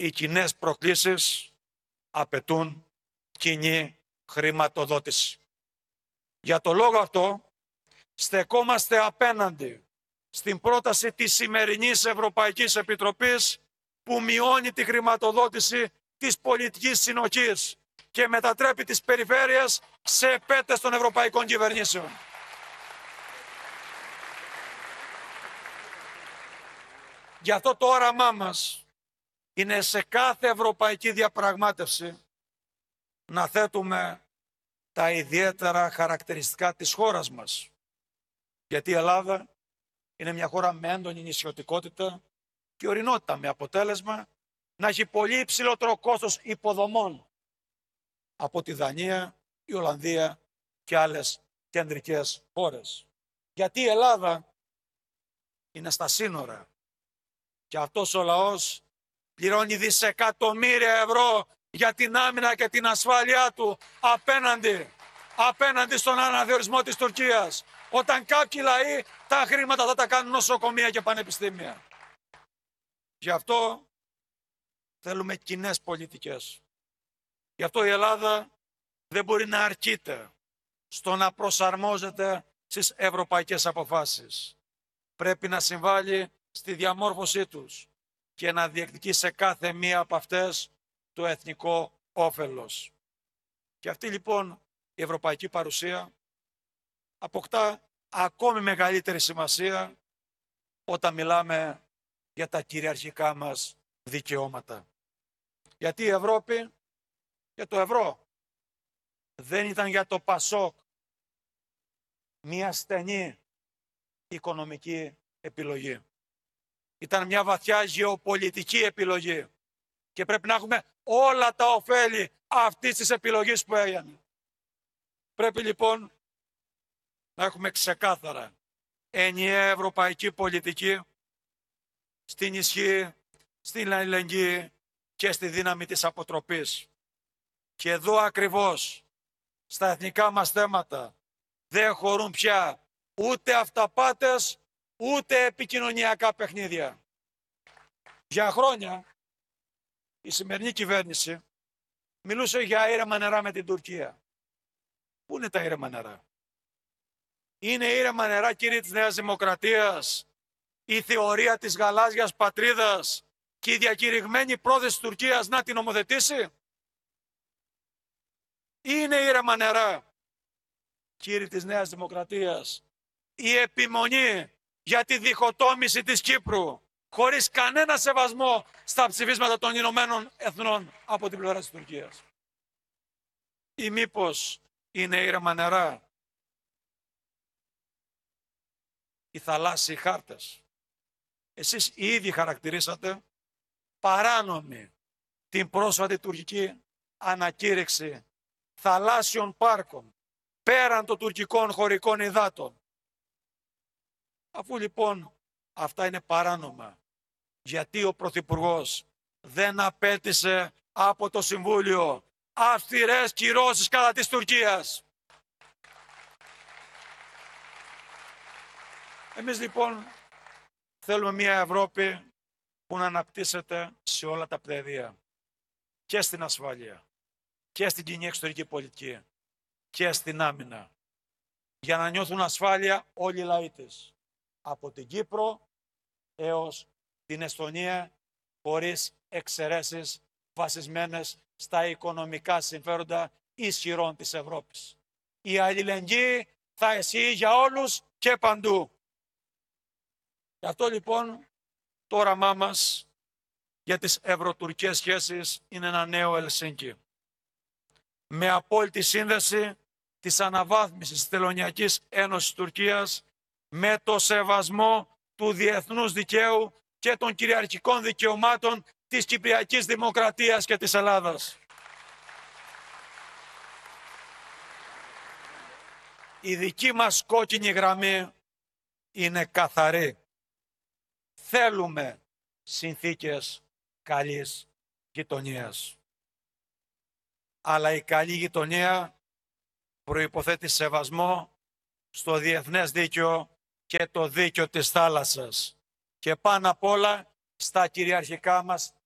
οι κοινές προκλήσεις απαιτούν κοινή χρηματοδότηση. Για το λόγο αυτό, στεκόμαστε απέναντι στην πρόταση της σημερινής Ευρωπαϊκής Επιτροπής που μειώνει τη χρηματοδότηση της πολιτικής συνοχής και μετατρέπει τις περιφέρειες σε επέτες των ευρωπαϊκών κυβερνήσεων. Γι' αυτό το όραμά μας είναι σε κάθε ευρωπαϊκή διαπραγμάτευση να θέτουμε τα ιδιαίτερα χαρακτηριστικά της χώρας μας. Γιατί η Ελλάδα είναι μια χώρα με έντονη νησιωτικότητα και ορεινότητα, με αποτέλεσμα να έχει πολύ υψηλότερο κόστος υποδομών από τη Δανία, η Ολλανδία και άλλες κεντρικές χώρες. Γιατί η Ελλάδα είναι στα σύνορα και αυτός ο λαός πληρώνει δισεκατομμύρια ευρώ για την άμυνα και την ασφάλειά του απέναντι στον αναδιορισμό της Τουρκίας. Όταν κάποιοι λαοί τα χρήματα θα τα κάνουν νοσοκομεία και πανεπιστήμια. Γι' αυτό θέλουμε κοινές πολιτικές. Γι' αυτό η Ελλάδα δεν μπορεί να αρκείται στο να προσαρμόζεται στις ευρωπαϊκές αποφάσεις. Πρέπει να συμβάλλει στη διαμόρφωσή τους και να διεκδικεί σε κάθε μία από αυτές το εθνικό όφελος. Και αυτή λοιπόν η ευρωπαϊκή παρουσία αποκτά ακόμη μεγαλύτερη σημασία όταν μιλάμε για τα κυριαρχικά μας δικαιώματα. Γιατί η Ευρώπη και το ευρώ δεν ήταν για το ΠΑΣΟΚ μια στενή οικονομική επιλογή. Ήταν μια βαθιά γεωπολιτική επιλογή και πρέπει να έχουμε όλα τα ωφέλη αυτής της επιλογής που έγινε. Πρέπει λοιπόν να έχουμε ξεκάθαρα ενιαία ευρωπαϊκή πολιτική στην ισχύ, στην αλληλεγγύη και στη δύναμη της αποτροπής. Και εδώ ακριβώς στα εθνικά μας θέματα δεν χωρούν πια ούτε αυταπάτες ούτε επικοινωνιακά παιχνίδια. Για χρόνια η σημερινή κυβέρνηση μιλούσε για ήρεμα νερά με την Τουρκία. Πού είναι τα ήρεμα νερά? Είναι ήρεμα νερά, κύριοι της Νέας Δημοκρατίας, η θεωρία της γαλάζιας πατρίδας και η διακηρυγμένη πρόθεση της Τουρκίας να την νομοθετήσει? Είναι ήρεμα νερά, κύριοι της Νέας Δημοκρατίας, η επιμονή για τη διχοτόμηση της Κύπρου χωρίς κανένα σεβασμό στα ψηφίσματα των Ηνωμένων Εθνών από την πλευρά της Τουρκίας? Ή μήπως είναι ήρεμα νερά οι θαλάσσιοι χάρτες? Εσείς οι ίδιοι χαρακτηρίσατε παράνομη την πρόσφατη τουρκική ανακήρυξη θαλάσσιων πάρκων πέραν των τουρκικών χωρικών υδάτων. Αφού λοιπόν αυτά είναι παράνομα, γιατί ο Πρωθυπουργός δεν απέτησε από το Συμβούλιο αυστηρές κυρώσεις κατά της Τουρκίας? Εμείς λοιπόν θέλουμε μια Ευρώπη που να αναπτύσσεται σε όλα τα πεδία, και στην ασφάλεια και στην κοινή εξωτερική πολιτική και στην άμυνα, για να νιώθουν ασφάλεια όλοι οι λαοί της, από την Κύπρο έως την Εστονία, χωρίς εξαιρέσεις βασισμένες στα οικονομικά συμφέροντα ισχυρών της Ευρώπης. Η αλληλεγγύη θα ισχύει για όλους και παντού. Γι' αυτό λοιπόν το όραμά μας για τις ευρωτουρκικές σχέσεις είναι ένα νέο Ελσίνκι, με απόλυτη σύνδεση της αναβάθμισης της Τελωνειακής Ένωσης Τουρκίας με το σεβασμό του διεθνούς δικαίου και των κυριαρχικών δικαιωμάτων της Κυπριακής Δημοκρατίας και της Ελλάδας. Η δική μας κόκκινη γραμμή είναι καθαρή. Θέλουμε συνθήκες καλής γειτονίας. Αλλά η καλή γειτονία προϋποθέτει σεβασμό στο διεθνές δίκαιο και το δίκαιο της θάλασσας. Και πάνω απ' όλα στα κυριαρχικά μας